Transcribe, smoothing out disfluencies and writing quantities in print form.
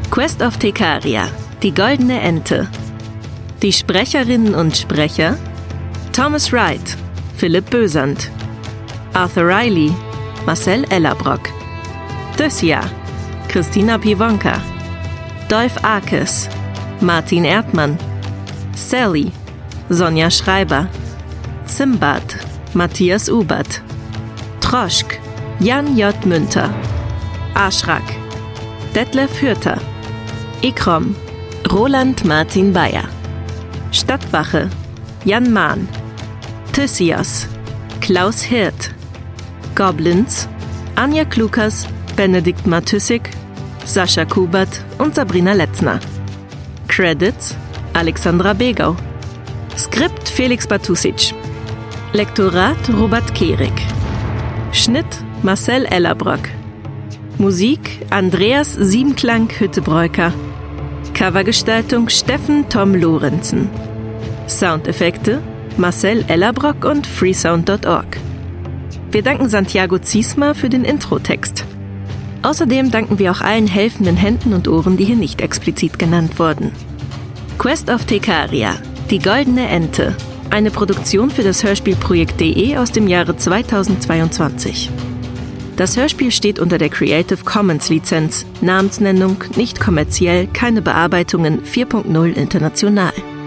Quest of Tecaria, die goldene Ente. Die Sprecherinnen und Sprecher: Thomas Wright, Philipp Bösand, Arthur Riley, Marcel Ellerbrock, Dösja, Christina Pivonka, Dolf Arkes, Martin Erdmann, Sally, Sonja Schreiber, Zimbad, Matthias Ubert, Troschk, Jan J. Münter, Aschrak, Detlef Hürter, Ikrom, Roland Martin Bayer, Stadtwache, Jan Mahn, Thysios, Klaus Hirt, Goblins, Anja Klukas, Benedikt Matüssig, Sascha Kubert und Sabrina Letzner. Credits: Alexandra Begau. Skript: Felix Batusic. Lektorat: Robert Kehrig. Schnitt: Marcel Ellerbrock. Musik: Andreas Siebenklang-Hüttebreuker. Covergestaltung: Steffen Tom Lorenzen. Soundeffekte: Marcel Ellerbrock und freesound.org. Wir danken Santiago Ziesma für den Introtext. Außerdem danken wir auch allen helfenden Händen und Ohren, die hier nicht explizit genannt wurden. Quest of Tecaria, die goldene Ente. Eine Produktion für das Hörspielprojekt.de aus dem Jahre 2022. Das Hörspiel steht unter der Creative Commons Lizenz, Namensnennung, nicht kommerziell, keine Bearbeitungen, 4.0 international.